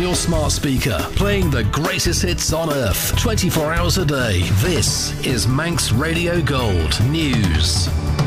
your smart speaker, playing the greatest hits on earth, 24 hours a day. This is Manx Radio Gold News.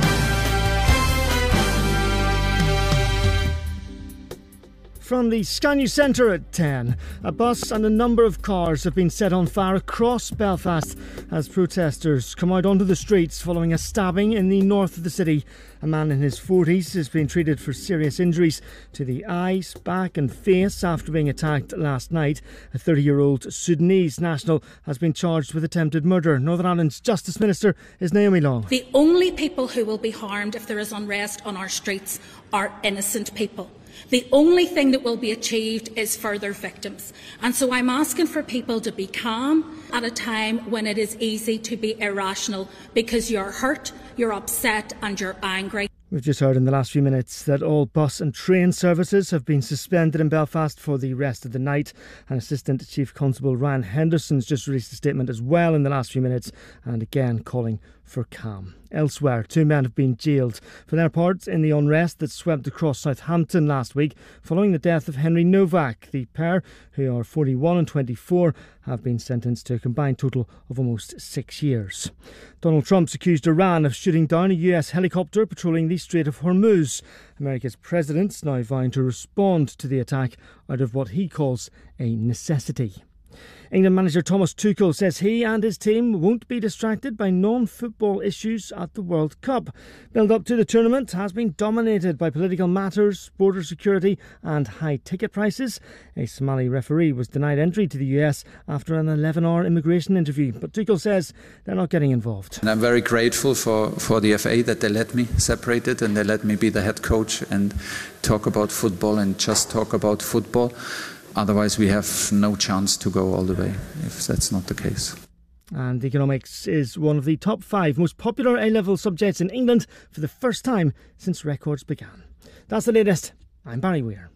From the Sky News Centre at 10, a bus and a number of cars have been set on fire across Belfast as protesters come out onto the streets following a stabbing in the north of the city. A man in his 40s has been treated for serious injuries to the eyes, back and face after being attacked last night. A 30-year-old Sudanese national has been charged with attempted murder. Northern Ireland's Justice Minister is Naomi Long. The only people who will be harmed if there is unrest on our streets are innocent people. The only thing that will be achieved is further victims. And so I'm asking for people to be calm at a time when it is easy to be irrational because you're hurt, you're upset and you're angry. We've just heard in the last few minutes that all bus and train services have been suspended in Belfast for the rest of the night. And Assistant Chief Constable Ryan Henderson's just released a statement as well in the last few minutes, and again calling for calm. Elsewhere, 2 men have been jailed for their part in the unrest that swept across Southampton last week following the death of Henry Novak. The pair, who are 41 and 24, have been sentenced to a combined total of almost 6 years. Donald Trump's accused Iran of shooting down a US helicopter patrolling the Strait of Hormuz. America's president's now vowing to respond to the attack out of what he calls a necessity. England manager Thomas Tuchel says he and his team won't be distracted by non-football issues at the World Cup. Build-up to the tournament has been dominated by political matters, border security and high ticket prices. A Somali referee was denied entry to the US after an 11-hour immigration interview, but Tuchel says they're not getting involved. And I'm very grateful for the FA that they let me separate it and they let me be the head coach and talk about football and just talk about football. Otherwise, we have no chance to go all the way, if that's not the case. And economics is one of the top 5 most popular A-level subjects in England for the first time since records began. That's the latest. I'm Barry Weir.